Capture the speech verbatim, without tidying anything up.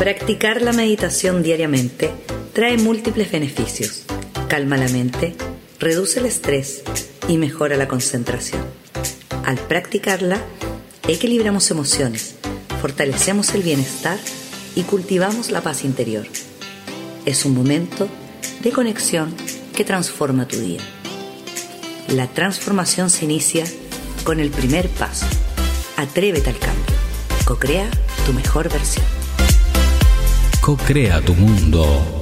Practicar la meditación diariamente trae múltiples beneficios. Calma la mente, reduce el estrés y mejora la concentración. Al practicarla, equilibramos emociones, fortalecemos el bienestar y cultivamos la paz interior. Es un momento de conexión que transforma tu día. La transformación se inicia con el primer paso. Atrévete al cambio. Co-crea tu mejor versión. Co-crea tu mundo.